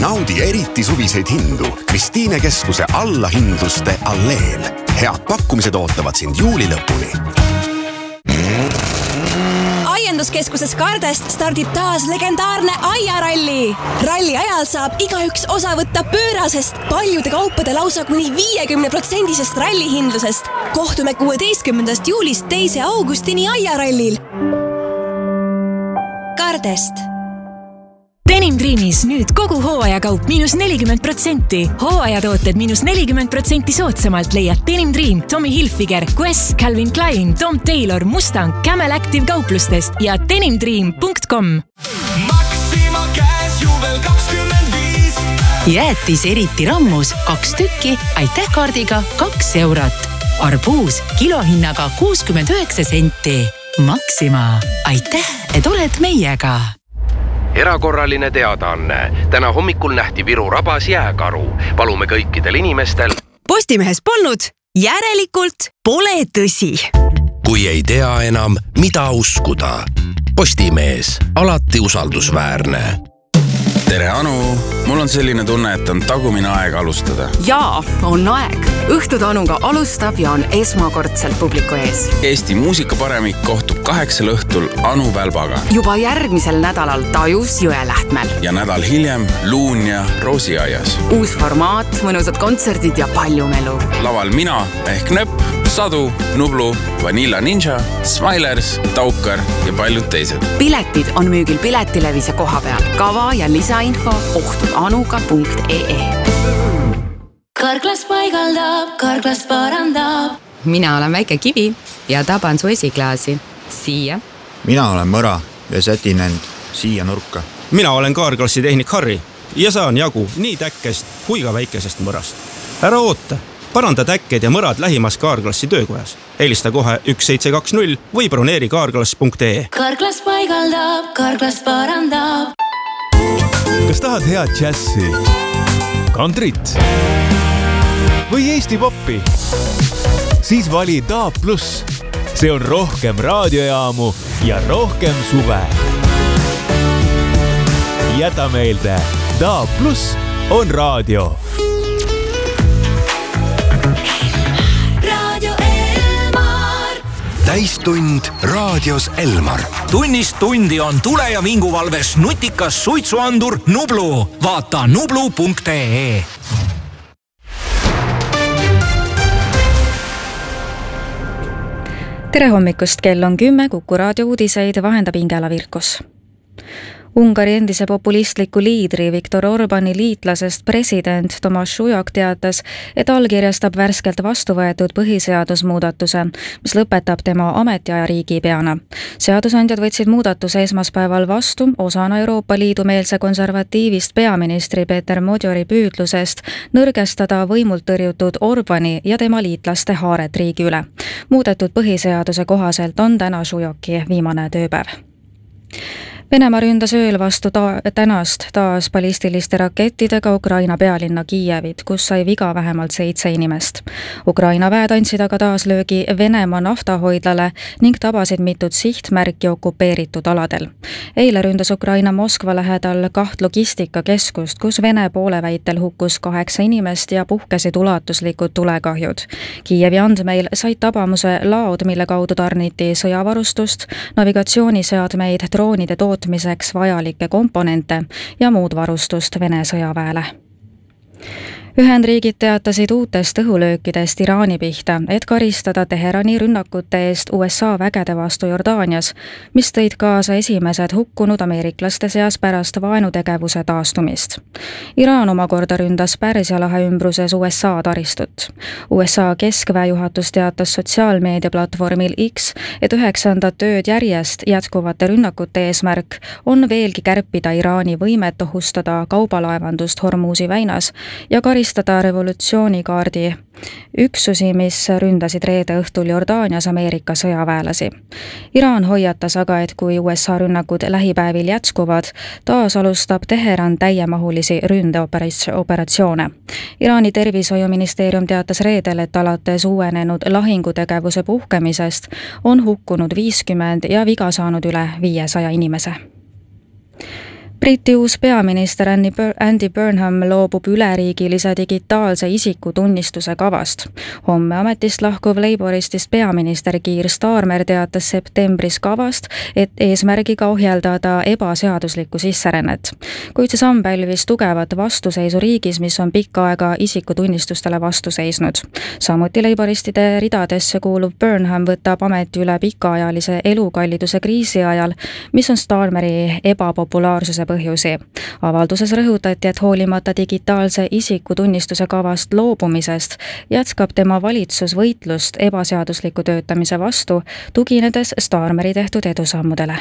Naudi eriti suviseid hindu Kristiine keskuse allahindluste alleel. Head pakkumised ootavad sind juuli lõpuni. Aianduskeskuses Kardest stardib taas legendaarne aiaralli. Ralli ajal saab igaüks osa võtta pöörasest paljude kaupade lausa kuni 50% rallihindlusest. Kohtume 16. juulist 2. augustini aiarallil. Kardest. Denim Dreamis nüüd kogu hooajakaup -40%. Hooajatooted -40% soodsamalt leiad Denim Dream, Tommy Hilfiger, Guess, Calvin Klein, Tom Taylor, Mustang, Camel Active kauplustest ja denimdream.com. Maxima käes juubel 25. Jäätis eriti rammus 2 tükki, aitäh kaardiga 2 eurot. Arbuus kilohinnaga 69 senti. Maxima, aitäh, et oled meiega. Erakorraline teadaanne. Täna hommikul nähti Viru rabas jääkaru. Palume kõikidel inimestel. Postimehes polnud, järelikult pole tõsi. Kui ei tea enam, mida uskuda. Postimees, alati usaldusväärne. Tere Anu, mul on selline tunne, et on tagumine aeg alustada. Jaa, on aeg. Õhtud Anuga alustab ja on esmakordselt publiku ees. Eesti muusikaparemik kohtub 8 õhtul Anu Välbaga. Juba järgmisel nädalal Tajus Jõelähtmel. Ja nädal hiljem Luunja Roosiaias. Uus formaat, mõnusad kontserdid ja palju melu. Laval mina ehk Nöpp, Sadu, Nublu, Vanilla Ninja, Smilers, Taukar ja paljud teised. Piletid on müügil Piletilevis ja koha peal. Kava ja lisainfo ohtudanuga.ee. Karklas paigaldab, karklas parandab. Mina olen väike kivi ja taban su esiklaasi. Siia. Mina olen mõra ja sätin end siia nurka. Mina olen kaarklassi tehnik Harri ja saan jagu nii täkkest kui ka väikesest mõrast. Ära oota. Paranda täkked ja mõrad lähimas kaarklassi töökojas. Helista kohe 1720 või broneeri kaarklass.ee. Karklas paigaldab, karklas parandab. Kas tahad head džässi, kantrit või Eesti poppi? Siis vali DAB+. See on rohkem raadiojaamu ja rohkem suve. Jäta meelde, DAB+ on raadio. Täistund raadios Elmar. Tunnist tundi on tule- ja vinguvalves nutikas suitsuandur Nublu. Vaata nublu.ee. Tere hommikust, kell on 10, Kuku raadio uudiseid vahendab Ingela Virkus. Ungari endise populistliku liidri Viktor Orbani liitlasest president Tomaš Ujak teatas, et allkirjastab värskelt vastu võetud põhiseadusmuudatuse, mis lõpetab tema ametiaja riigipeana. Seadusandjad võtsid muudatuse esmaspäeval vastu osana Euroopa Liidu meelse konservatiivist peaministri Peeter Modjori püüdlusest nõrgestada võimult tõrjutud Orbani ja tema liitlaste haaret riigi üle. Muudetud põhiseaduse kohaselt on täna Ujaki viimane tööpäev. Venemaa ründas ööl vastu tänast taas ballistiliste rakettidega Ukraina pealinna Kiievit, kus sai viga vähemalt 7 inimest. Ukraina väed andsid aga taas löögi Venemaa naftahoidlale ning tabasid mitut sihtmärki okupeeritud aladel. Eile ründas Ukraina Moskva lähedal 2 logistikakeskust, kus Vene poole väitel hukkus 8 inimest ja puhkesid ulatuslikud tulekahjud. Kiievi andmeil said tabamuse laod, mille kaudu tarniti sõjavarustust, navigatsiooniseadmeid, droonide tootmiseks vajalikke komponente ja muud varustust Vene sõjaväele. Ühendriigid teatasid uutest õhulöökidest Iraani pihta, et karistada Teherani rünnakute eest USA vägede vastu Jordaanias, mis tõid kaasa esimesed hukkunud ameeriklaste seas pärast vaenutegevuse taastumist. Iraan omakorda ründas Pärsia lahe ümbruses USA taristut. USA keskväejuhatus teatas sotsiaalmeediaplatvormil X, et 9. tööd järjest jätkuvate rünnakute eesmärk on veelgi kärpida Iraani võimet ohustada kaubalaevandust Hormuzi väinas ja karistada revolutsioonikaardi üksusi, mis ründasid reede õhtul Jordaanias Ameerika sõjaväelasi. Iraan hoiatas aga, et kui USA rünnakud lähipäevil jätkuvad, taas alustab Teheran täiemahulisi ründeoperatsioone. Iraani tervishoiuministeerium teatas reedel, et alates uuenenud lahingutegevuse puhkemisest on hukkunud 50 ja viga saanud üle 500 inimese. Briti uus peaminister Andy Burnham loobub üleriigilise digitaalse isikutunnistuse kavast. Homme ametist lahkuv Labouristist peaminister Keir Starmer teatas septembris kavast, et eesmärgiga ohjeldada ebaseaduslikku sisserännet. Kuid see samm pälvis tugevat vastuseisu riigis, mis on pikka aega isikutunnistustele vastu seisnud. Samuti Labouristide ridadesse kuuluv Burnham võtab ameti üle pikaajalise elukalliduse kriisi ajal, mis on Starmeri ebapopulaarsuse põhjusi. Avalduses rõhutati, et hoolimata digitaalse isikutunnistuse kavast loobumisest jätkab tema valitsus võitlust ebaseadusliku töötamise vastu, tuginedes Starmeri tehtud edusammudele.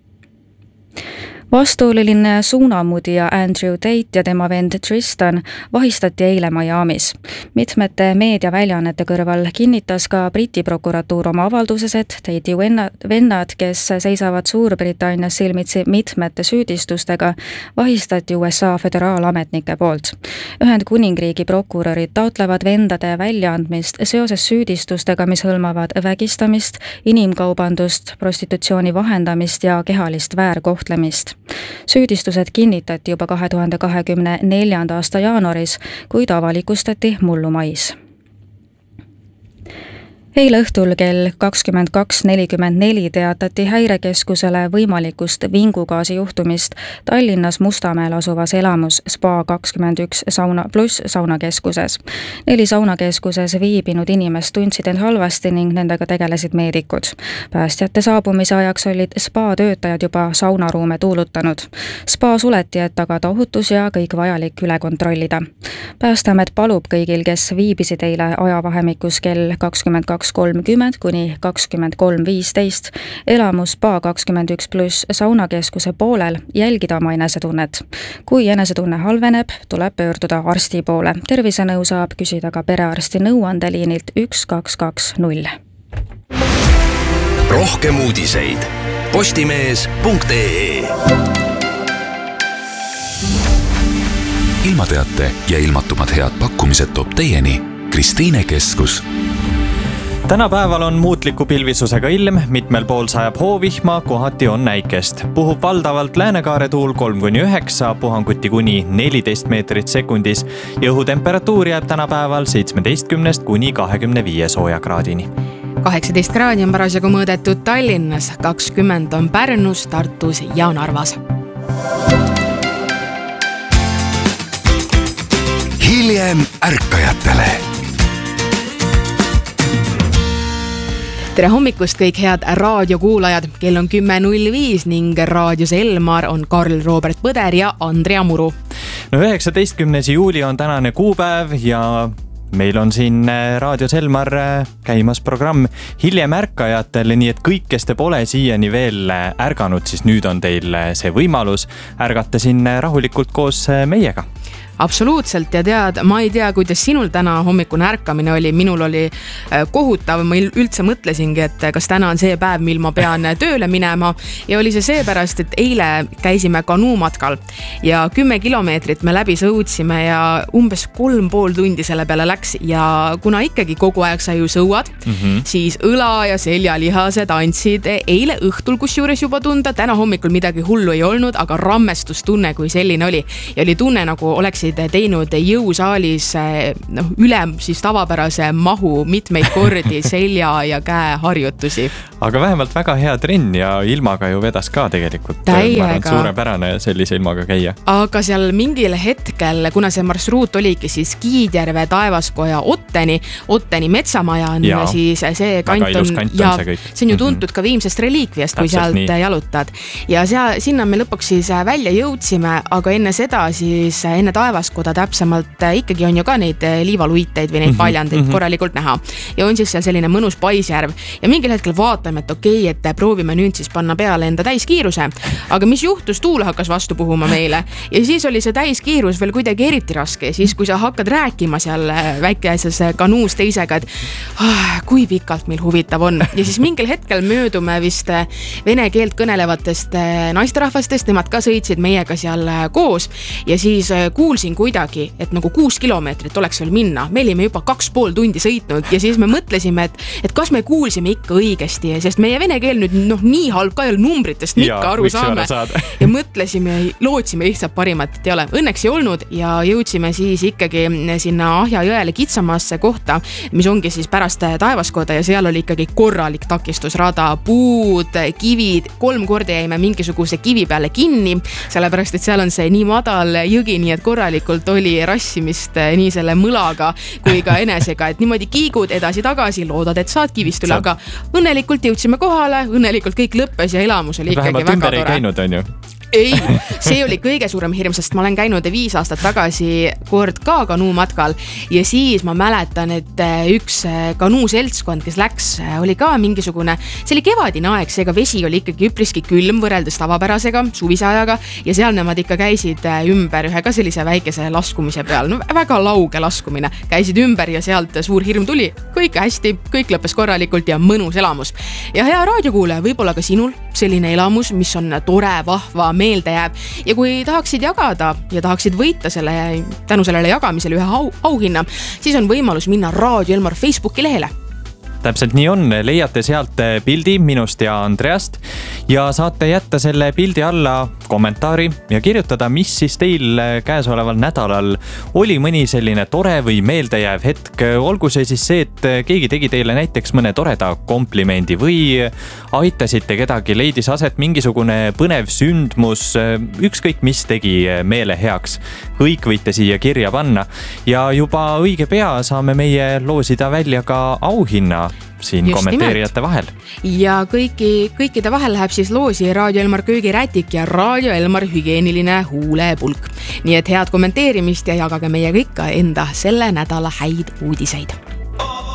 Vastuoluline suunamudija Andrew Tate ja tema vend Tristan vahistati eile Miamis. Mitmete meediaväljaannete kõrval kinnitas ka Briti prokuratuur oma avalduses, et Tate'i vennad, kes seisavad Suurbritannias silmitsi mitmete süüdistustega, vahistati USA föderaalametnike poolt. Ühendkuningriigi prokurörid taotlevad vendade väljaandmist seoses süüdistustega, mis hõlmavad vägistamist, inimkaubandust, prostitutsiooni vahendamist ja kehalist väärkohtlemist. Süüdistused kinnitati juba 2024. aasta jaanuaris, kuid avalikustati mullu mais. Eile õhtul kell 22.44 teatati häirekeskusele võimalikust vingugaasi juhtumist Tallinnas Mustamäel asuvas elamus Spa 21 sauna pluss saunakeskuses. 4 saunakeskuses viibinud inimest tundsid end halvasti ning nendega tegelesid meedikud. Päästjate saabumise ajaks olid spa töötajad juba saunaruume tuulutanud. Spa suleti, et tagada ohutus ja kõik vajalik üle kontrollida. Päästeamet palub kõigil, kes viibisid eile ajavahemikus kell 22.30 kuni 23.15 elamus Spa 21 pluss saunakeskuse poolel jälgida oma enesetunnet. Kui enesetunne halveneb, tuleb pöörduda arsti poole. Tervisenõu saab küsida ka perearsti nõuandeliinilt 1220. Rohkem uudiseid postimees.ee. Ilmateate ja ilmatumad head pakkumised toob teieni Kristiine Keskus. Tänapäeval on muutliku pilvisusega ilm, mitmel pool sajab hoovihma, kohati on näikest. Puhub valdavalt läänekaare tuul 3-9, puhanguti kuni 14 meetrit sekundis ja õhutemperatuur jääb tänapäeval 17 kuni 25 soojakraadini. 18 kraadi on parasjagu mõõdetud Tallinnas, 20 on Pärnus, Tartus ja Narvas. Hiljem ärkajatele. Tere hommikust kõik head raadiokuulajad. Kell on 10.05 ning raadios Elmar on Karl Robert Põder ja Andrea Muru. 19. juuli on tänane kuupäev ja meil on siin raadios Elmar käimas programm Hiljem ärkajatele, nii et kõik, kes te pole siiani veel ärganud, siis nüüd on teil see võimalus ärgata siin rahulikult koos meiega. Absoluutselt ja tead, ma ei tea, kuidas sinul täna hommikune ärkamine oli, minul oli kohutav, ma üldse mõtlesingi, et kas täna on see päev, mil ma pean tööle minema ja oli see seepärast, et eile käisime kanuumatkal ja 10 kilomeetrit me läbi sõudsime ja umbes 3,5 tundi selle peale läks ja kuna ikkagi kogu aeg sa ju sõuad, siis õla ja seljalihased andsid eile õhtul kusjuures juba tunda, täna hommikul midagi hullu ei olnud, aga rammestustunne kui selline oli ja oli tunne nagu oleks teinud jõusaalis üle siis tavapärase mahu mitmeid kordi selja ja käe harjutusi. Aga vähemalt väga hea trenn ja ilmaga ju vedas ka tegelikult. Täiega. Suurepärane sellise ilmaga käia. Aga seal mingil hetkel, kuna see marsruut oligi siis Kiidjärve Taevaskoja Otteni metsamaja on, siis see kant on, ja see on ju tuntud ka Viimsest reliikviast, kui sealt jalutad. Ja sinna me lõpuks siis välja jõudsime, aga enne seda siis enne Taevaskoda täpsemalt ikkagi on ju ka neid liivaluiteid või neid paljandeid korralikult näha. Ja on siis seal selline mõnus paisjärv. Ja mingil hetkel vaatame, et okei, et proovime nüüd siis panna peale enda täiskiiruse. Aga mis juhtus? Tuul hakkas vastu puhuma meile. Ja siis oli see täiskiirus veel kuidagi eriti raske. Siis kui sa hakkad rääkima seal väikeses kanuus teisega, et kui pikalt meil huvitav on. Ja siis mingil hetkel möödume vist vene keelt kõnelevatest naisterahvastest. Nemad ka sõitsid meiega seal koos. Ja siis kuulsin kuidagi, et nagu 6 kilomeetrit oleks veel minna. Me olime juba 2,5 tundi sõitnud ja siis me mõtlesime, et kas me kuulsime ikka õigesti, sest meie vene keel nüüd nii halb ka ei ole, numbritest ikka aru saame. Ja mõtlesime ja lootsime lihtsalt parimat, et ei ole. Õnneks ei olnud ja jõudsime siis ikkagi sinna Ahja jõele kitsamaasse kohta, mis ongi siis pärast Taevaskoda ja seal oli ikkagi korralik takistusrada, puud, kivid, 3 korda jäime mingisuguse kivi peale kinni, sellepärast, et seal on see nii madal jõgi, nii et korralikult oli rassimist nii selle mõlaga kui ka enesega, et niimoodi kiigud edasi-tagasi, loodad, et saad kivist üle, aga õnnelikult jõudsime kohale, õnnelikult kõik lõppes ja elamus oli ikkagi väga tore. Vähemalt ümber ei käinud, on ju? Ei, see oli kõige suurem hirm, sest ma olen käinud 5 aastat tagasi kord ka kanuumatkal ja siis ma mäletan, et üks kanuuseltskond, kes läks, oli ka mingisugune, see oli kevadine aeg, seega vesi oli ikkagi üpriski külm võrreldes tavapärasega, suvise ajaga ja seal nemad ikka käisid ümber ühe ka sellise väikese laskumise peal, no väga lauge laskumine, käisid ümber ja sealt suur hirm tuli, kõik hästi, kõik lõppes korralikult ja mõnus elamus. Ja hea raadiokuulaja, võib-olla ka sinul selline elamus, mis on tore, vahva, meelde jääb ja kui tahaksid jagada ja tahaksid võita tänu sellele jagamisele ühe auhinna, siis on võimalus minna Raadio Elmar Facebooki lehele. Täpselt nii on, leiate sealt pildi minust ja Andreast ja saate jätta selle pildi alla kommentaari ja kirjutada, mis siis teil käesoleval nädalal oli mõni selline tore või meeldejääv hetk. Olgu see siis see, et keegi tegi teile näiteks mõne toreda komplimendi või aitasite kedagi, leidis aset mingisugune põnev sündmus, ükskõik mis tegi meele heaks. Kõik võite siia kirja panna ja juba õige pea saame meie loosida välja ka auhinna siin just kommenteerijate vahel. Ja kõikide vahel läheb siis loosi Raadio Elmar köögirätik ja Raadio Elmar hügieeniline huulepulk. Nii et head kommenteerimist ja jagage meiega ikka enda selle nädala häid uudiseid.